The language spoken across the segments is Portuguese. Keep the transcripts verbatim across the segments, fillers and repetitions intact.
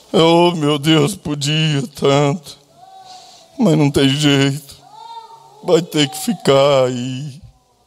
Oh, meu Deus, podia tanto, mas não tem jeito. Vai ter que ficar aí.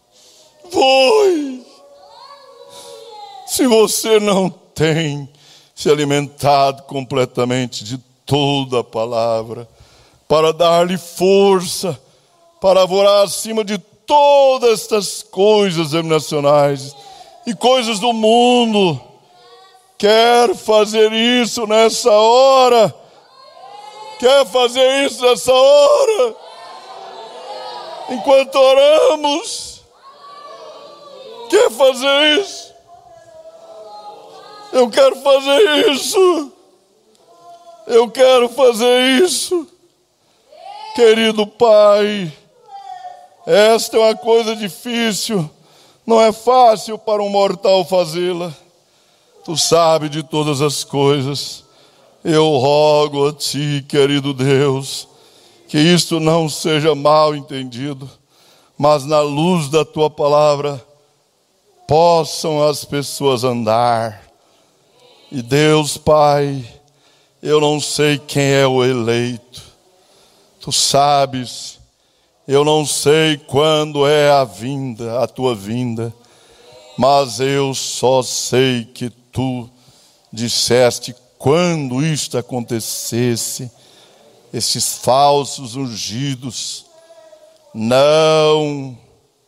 Foi. Se você não tem se alimentado completamente de toda a palavra, para dar-lhe força, para voar acima de todas estas coisas nacionais e coisas do mundo, quer fazer isso nessa hora? Quer fazer isso nessa hora? Enquanto oramos, quer fazer isso? Eu quero fazer isso. Eu quero fazer isso. Querido Pai, esta é uma coisa difícil. Não é fácil para um mortal fazê-la. Tu sabes de todas as coisas. Eu rogo a Ti, querido Deus, que isto não seja mal entendido, mas na luz da Tua palavra possam as pessoas andar. E Deus, Pai, eu não sei quem é o eleito. Tu sabes, eu não sei quando é a vinda, a Tua vinda, mas eu só sei que Tu disseste quando isto acontecesse, esses falsos ungidos, não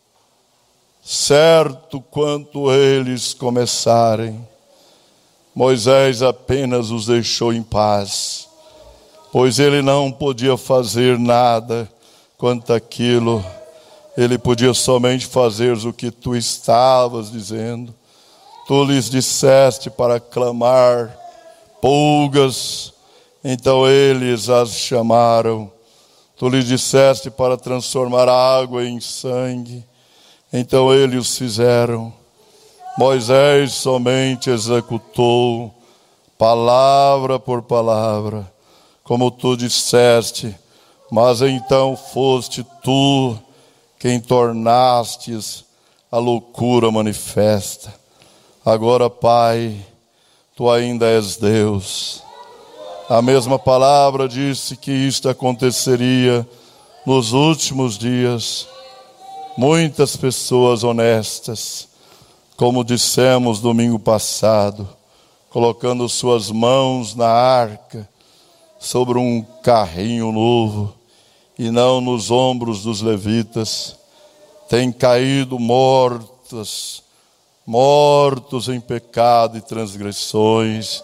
certo quanto eles começarem, Moisés apenas os deixou em paz, pois ele não podia fazer nada quanto aquilo, ele podia somente fazer o que tu estavas dizendo. Tu lhes disseste para clamar pulgas, então eles as chamaram. Tu lhes disseste para transformar água em sangue, então eles os fizeram. Moisés somente executou, palavra por palavra, como tu disseste, mas então foste tu quem tornastes a loucura manifesta. Agora, Pai, Tu ainda és Deus. A mesma palavra disse que isto aconteceria nos últimos dias. Muitas pessoas honestas, como dissemos domingo passado, colocando suas mãos na arca, sobre um carrinho novo, e não nos ombros dos levitas, têm caído mortas, mortos em pecado e transgressões,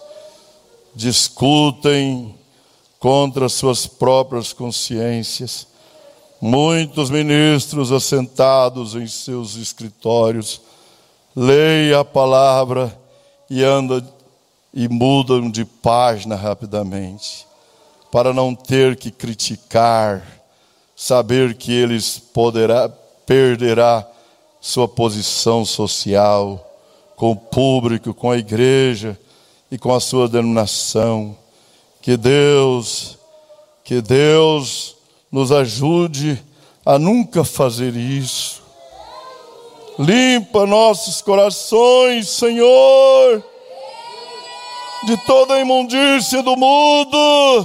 discutem contra suas próprias consciências. Muitos ministros assentados em seus escritórios leem a palavra e andam e mudam de página rapidamente, para não ter que criticar, saber que eles poderá perderá sua posição social com o público, com a igreja e com a sua denominação. Que Deus, que Deus nos ajude a nunca fazer isso. Limpa nossos corações, Senhor, de toda a imundícia do mundo.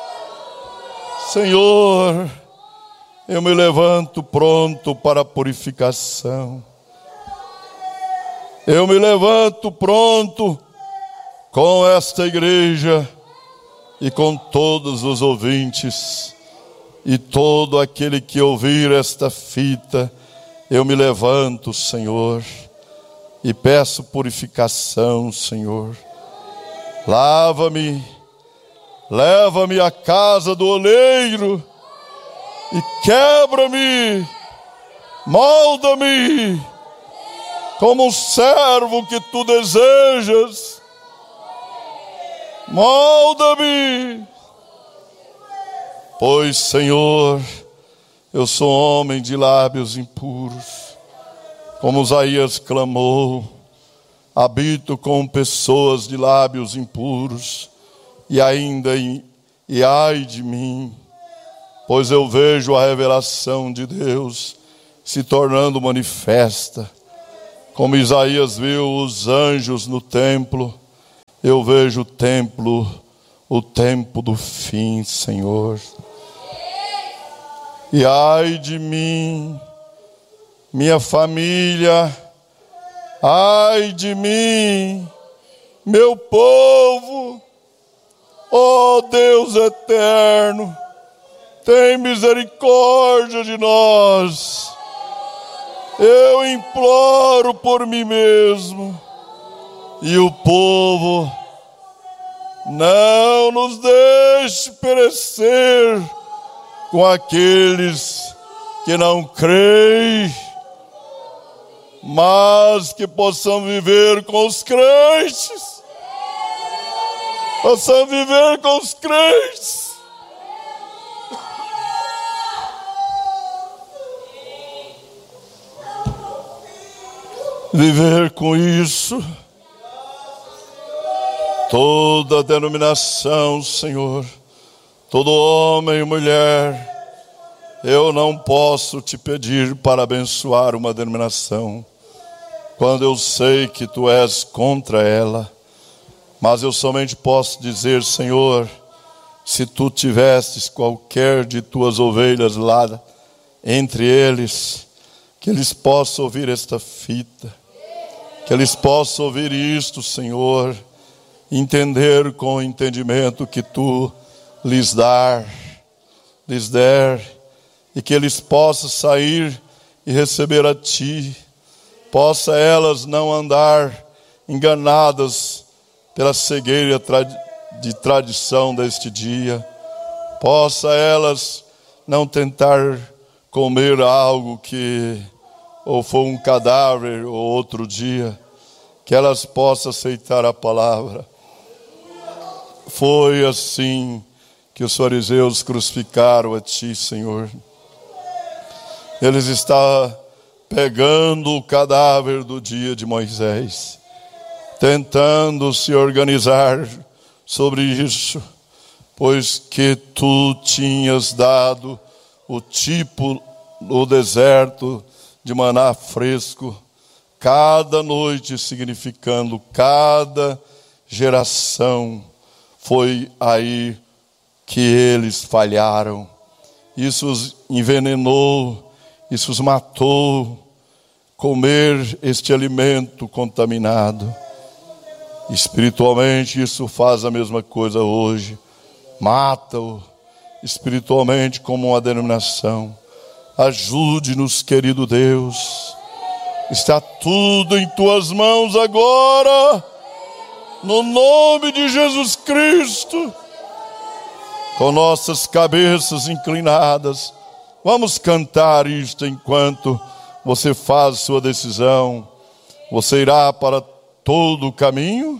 Senhor, eu me levanto pronto para a purificação. Eu me levanto pronto com esta igreja e com todos os ouvintes e todo aquele que ouvir esta fita. Eu me levanto, Senhor, e peço purificação, Senhor. Lava-me, leva-me à casa do oleiro e quebra-me, molda-me como um servo que tu desejas. Molda-me, pois, Senhor, eu sou homem de lábios impuros, como Isaías clamou, habito com pessoas de lábios impuros, e ainda, e ai de mim, pois eu vejo a revelação de Deus se tornando manifesta. Como Isaías viu os anjos no templo, eu vejo o templo o tempo do fim, Senhor. E ai de mim, minha família, ai de mim, meu povo, ó Deus eterno, tem misericórdia de nós. Eu imploro por mim mesmo e o povo, não nos deixe perecer com aqueles que não creem, mas que possamos viver com os crentes, possamos viver com os crentes. Viver com isso. Toda denominação, Senhor, todo homem e mulher, eu não posso te pedir para abençoar uma denominação, quando eu sei que tu és contra ela. Mas eu somente posso dizer, Senhor, se tu tivesses qualquer de tuas ovelhas lá entre eles, que eles possam ouvir esta fita, que eles possam ouvir isto, Senhor, entender com o entendimento que tu lhes dar, lhes der, e que eles possam sair e receber a ti, possa elas não andar enganadas pela cegueira de tradição deste dia, possa elas não tentar comer algo que ou for um cadáver ou outro dia, que elas possam aceitar a palavra. Foi assim que os fariseus crucificaram a ti, Senhor. Eles estavam pegando o cadáver do dia de Moisés, tentando se organizar sobre isso, pois que tu tinhas dado o tipo no deserto de maná fresco, cada noite significando cada geração. Foi aí que eles falharam. Isso os envenenou, isso os matou. Comer este alimento contaminado. Espiritualmente isso faz a mesma coisa hoje. Mata-o espiritualmente como uma denominação. Ajude-nos, querido Deus. Está tudo em tuas mãos agora. No nome de Jesus Cristo. Com nossas cabeças inclinadas, vamos cantar isto enquanto você faz sua decisão. Você irá para todo o caminho?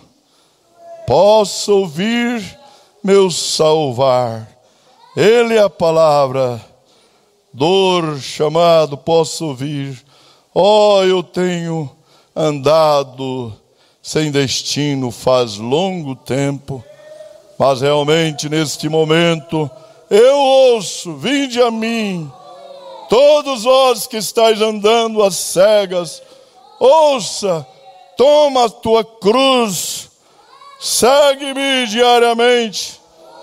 Posso ouvir meu salvar. Ele é a palavra. Dor, chamado, posso ouvir. Oh, eu tenho andado sem destino faz longo tempo, mas realmente neste momento eu ouço, vinde a mim, todos vós que estáis andando às cegas, ouça, toma a tua cruz, segue-me diariamente.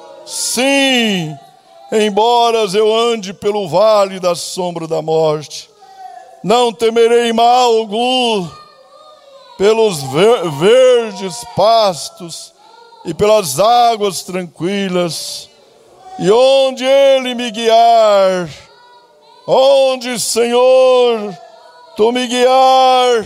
Sim, embora eu ande pelo vale da sombra da morte, não temerei mal algum, pelos ver- verdes pastos e pelas águas tranquilas, e onde Ele me guiar, onde, Senhor, Tu me guiar,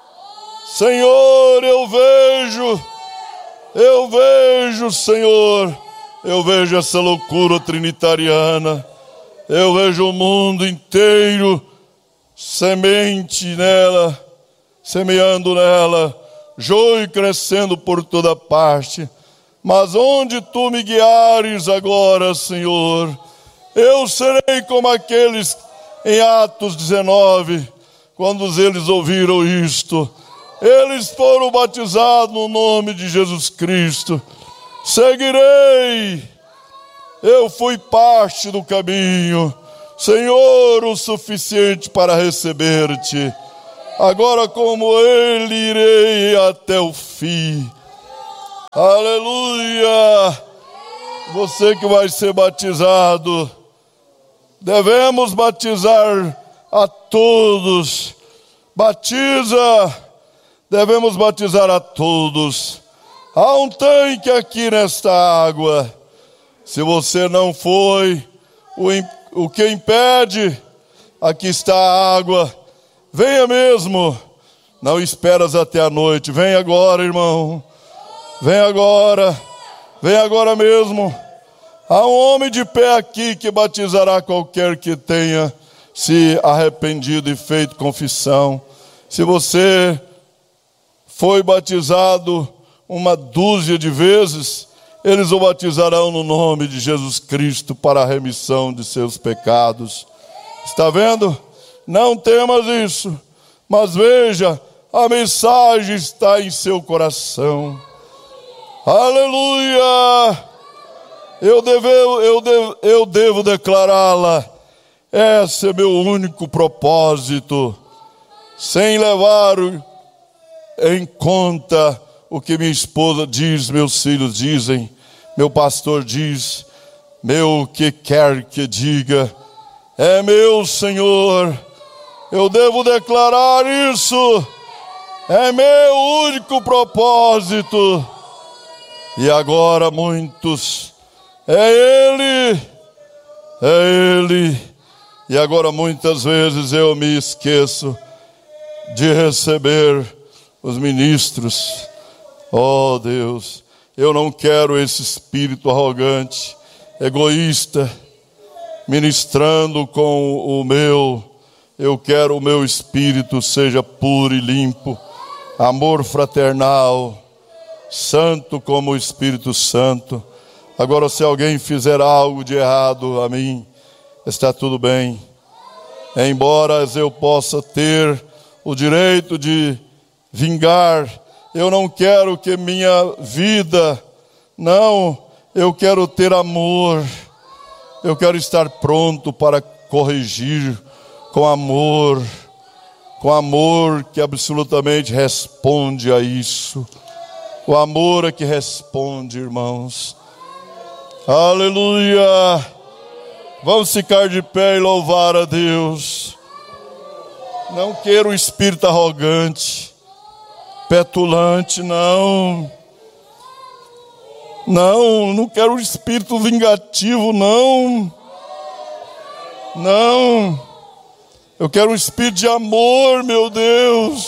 Senhor, eu vejo, eu vejo, Senhor, eu vejo essa loucura trinitariana, eu vejo o mundo inteiro, semente nela, semeando nela, joio crescendo por toda parte, mas onde tu me guiares agora, Senhor, eu serei como aqueles em Atos dezenove, quando eles ouviram isto, eles foram batizados no nome de Jesus Cristo. Seguirei, eu fui parte do caminho, Senhor, o suficiente para receber-te. Agora como Ele irei até o fim. Aleluia, Você que vai ser batizado, devemos batizar a todos. Batiza, devemos batizar a todos. Há um tanque aqui nesta água. Se você não foi, o, o que impede? Aqui está a água. Venha mesmo. Não esperas até a noite. Vem agora, irmão. Vem agora. Vem agora mesmo. Há um homem de pé aqui que batizará qualquer que tenha se arrependido e feito confissão. Se você foi batizado uma dúzia de vezes, eles o batizarão no nome de Jesus Cristo para a remissão de seus pecados. Está vendo? Não temas isso, mas veja, a mensagem está em seu coração. Aleluia! Eu devo, eu devo, eu devo declará-la. Esse é meu único propósito, sem levar em conta o que minha esposa diz, meus filhos dizem, meu pastor diz, meu que quer que diga, é meu Senhor. Eu devo declarar isso, é meu único propósito. E agora muitos, é Ele, é Ele. E agora muitas vezes eu me esqueço de receber os ministros. Oh Deus, eu não quero esse espírito arrogante, egoísta, ministrando com o meu. Eu quero o meu espírito seja puro e limpo, amor fraternal, santo como o Espírito Santo. Agora, se alguém fizer algo de errado a mim, está tudo bem. Embora eu possa ter o direito de vingar, eu não quero que minha vida, não, eu quero ter amor. Eu quero estar pronto para corrigir com amor, com amor que absolutamente responde a isso. O amor é que responde, irmãos. Aleluia! Vamos ficar de pé e louvar a Deus. Não quero um espírito arrogante, petulante, não. Não, não quero um espírito vingativo, não. Não. Eu quero um espírito de amor, meu Deus.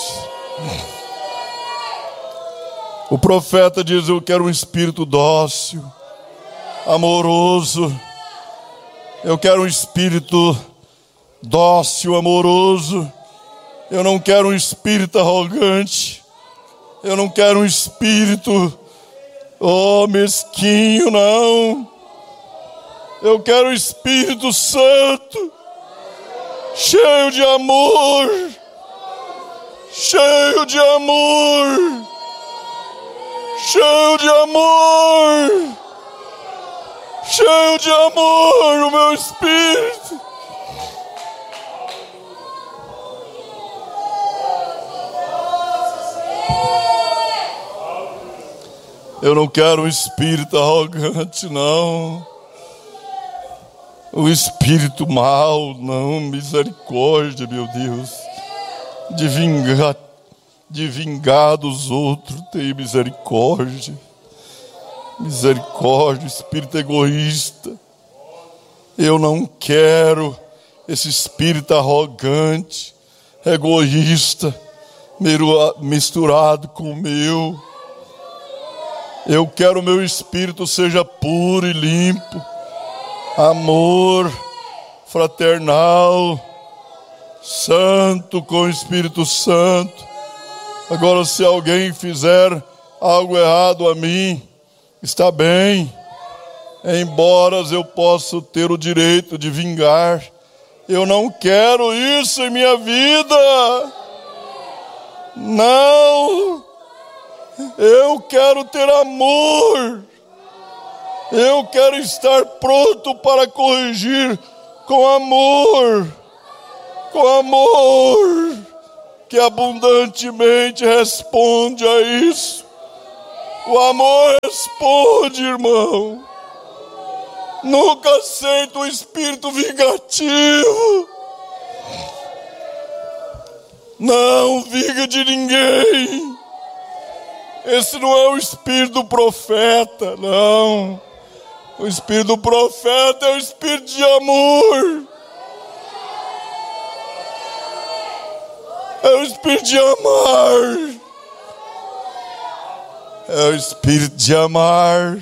O profeta diz, eu quero um espírito dócil, amoroso. Eu quero um espírito dócil, amoroso. Eu não quero um espírito arrogante. Eu não quero um espírito, oh, mesquinho, não. Eu quero o Espírito Santo, cheio de amor, cheio de amor, cheio de amor, cheio de amor, o meu espírito. Eu não quero um espírito arrogante, não. O espírito mau, não. Misericórdia, meu Deus. De vingar, de vingar dos outros, tem misericórdia. Misericórdia, espírito egoísta. Eu não quero esse espírito arrogante, egoísta, misturado com o meu. Eu quero o meu espírito seja puro e limpo, amor fraternal, santo com o Espírito Santo. Agora, se alguém fizer algo errado a mim, está bem, embora eu possa ter o direito de vingar. Eu não quero isso em minha vida. Não. Eu quero ter amor. Eu quero estar pronto para corrigir com amor. Com amor que abundantemente responde a isso. O amor responde, irmão. Nunca aceita um espírito vingativo. Não vinga de ninguém. Esse não é o espírito do profeta, não. O espírito do profeta é o espírito de amor. É o espírito de amar. É o espírito de amar.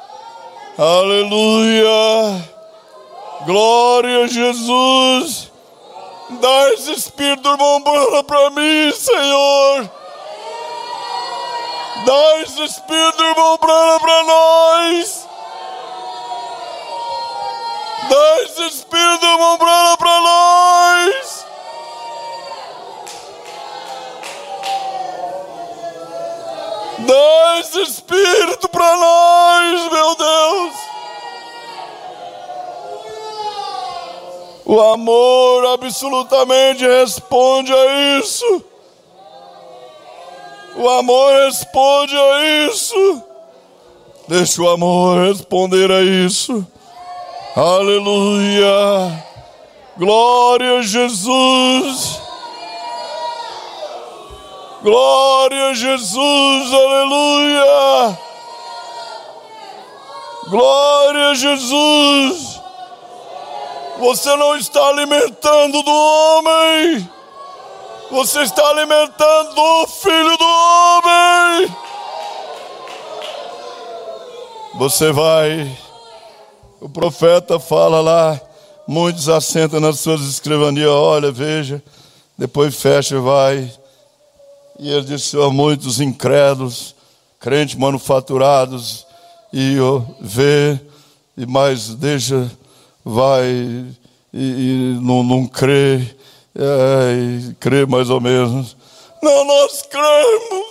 Aleluia. Glória a Jesus. Dá esse espírito do irmão Branham para mim, Senhor. Dá esse espírito do irmão Branham para nós. Dá esse espírito do irmão Branham para nós. Dá esse espírito para nós, meu Deus. O amor absolutamente responde a isso. O amor responde a isso. Deixa o amor responder a isso. Aleluia. Glória a Jesus. Glória a Jesus. Aleluia. Glória a Jesus. Você não está alimentando do homem. Você está alimentando do Filho do homem. Você vai. O profeta fala lá. Muitos assentam nas suas escrivanias. Olha, veja. Depois fecha e vai. E ele disse: há muitos incrédulos, crentes manufaturados. E ó, vê. E mais deixa. Vai e, e não, não crê, é, e crê mais ou menos. Não, nós cremos.